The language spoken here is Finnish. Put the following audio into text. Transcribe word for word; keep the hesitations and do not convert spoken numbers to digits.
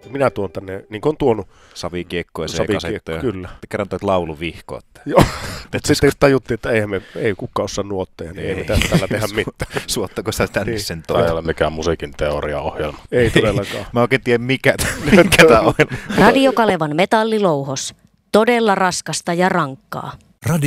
minä tuon tänne, niin kuin on tuonut savikiekkoja ja savikiekko, kasetteja. kyllä. Kerran toit lauluvihko. Joo, mutta sitten tajuttiin, että eihän me, ei kukaan osaa nuotteja, niin ei, ei mitään täällä tehdä mitään. Suottako sä tänne Niin. sen Tämä toi? ei ole mikään musiikin teoriaohjelma. Ei todellakaan. Mä oikein tiedän mikä, mikä tämä on. Radio Kalevan metallilouhos. Todella raskasta ja rankkaa.